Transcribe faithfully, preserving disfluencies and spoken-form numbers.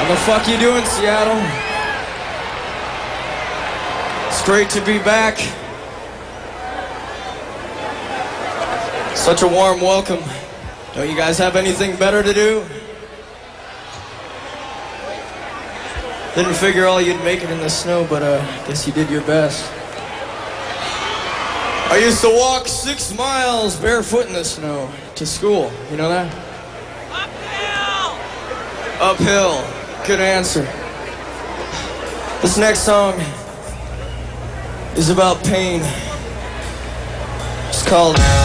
How the fuck you doing, Seattle? It's great to be back. Such a warm welcome. Don't you guys have anything better to do? Didn't figure all you'd make it in the snow, but uh, guess you did your best. I used to walk six miles barefoot in the snow to school. You know that? Uphill! Uphill. Good answer. This next song is about pain. It's called